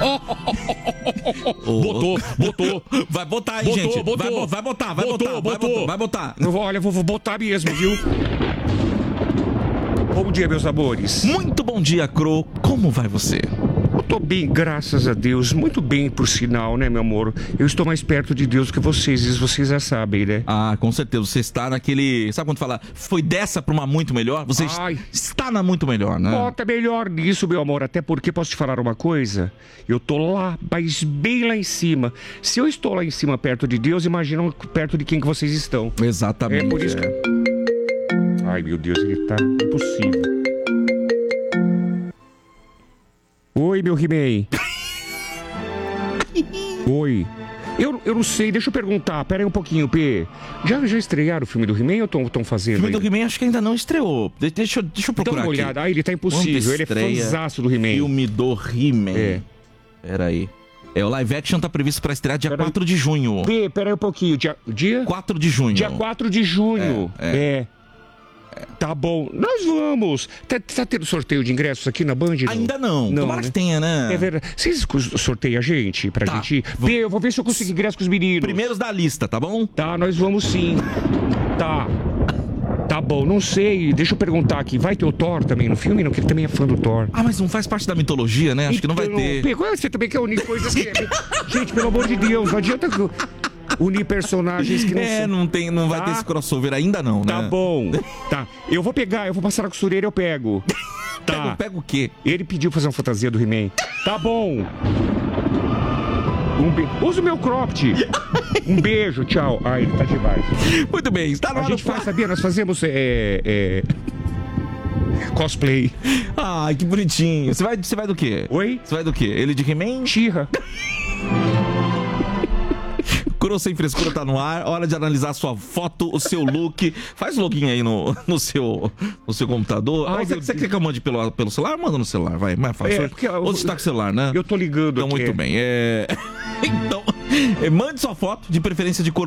Botou. Vai botar aí, gente. Botou. Vai botar. Olha, vou botar mesmo, viu? Bom dia, meus amores. Muito bom dia, Cro. Como vai você? Eu tô bem, graças a Deus. Muito bem, por sinal, né, meu amor? Eu estou mais perto de Deus que vocês, e vocês já sabem, né? Ah, com certeza. Você está naquele... Sabe quando fala, foi dessa pra uma muito melhor? Você está na muito melhor, né? Bota melhor nisso, meu amor. Até porque, posso te falar uma coisa? Eu tô lá, mas bem lá em cima. Se eu estou lá em cima, perto de Deus, imaginam perto de quem que vocês estão. Exatamente. É por isso que... Ai, meu Deus, ele tá impossível. Oi, meu He-Man. Oi. Eu não sei, deixa eu perguntar. Pera aí um pouquinho, P. Já estrearam o filme do He-Man ou estão fazendo? O filme do He-Man acho que ainda não estreou. Deixa eu procurar Dá uma olhada. Ele tá impossível. Ele é fãzaço do He-Man. Filme do He-Man. É. Pera aí. O live action tá previsto pra estrear dia 4 de junho. P, pera aí um pouquinho. Dia? 4 de junho. Dia 4 de junho. Tá bom, nós vamos. Tá tendo sorteio de ingressos aqui na Band? Ainda não. Tomara né? que tenha, né? É verdade. Vocês sorteiam a gente pra gente ir? Eu vou ver se eu consigo ingresso com os meninos. Primeiros da lista, tá bom? Tá, nós vamos sim. Tá bom, não sei. Deixa eu perguntar aqui. Vai ter o Thor também no filme? Não, porque ele também é fã do Thor. Ah, mas não faz parte da mitologia, né? Acho que não vai ter. Você também quer unir coisas que... Gente, pelo amor de Deus, não adianta... unir personagens que não são... Não vai ter esse crossover ainda não, né? Tá bom. Tá. Eu vou passar na costureira e eu pego. Tá. Pega o quê? Ele pediu fazer uma fantasia do He-Man. Tá bom. Usa o meu cropped. Um beijo, tchau. Ai, ele tá demais. Muito bem, está na hora. A gente faz, sabia? Nós fazemos cosplay. Ai, que bonitinho. Você vai do quê? Oi? Você vai do quê? Ele de He-Man? She-Ra. Cro Sem Frescura tá no ar. Hora de analisar a sua foto, o seu look. Faz o login aí no seu computador. Ai, você quer que eu mande pelo celular? Manda no celular, vai. Mais fácil. Ou você tá com o celular, né? Eu tô ligando então, aqui. Muito bem. Então, mande sua foto, de preferência de cor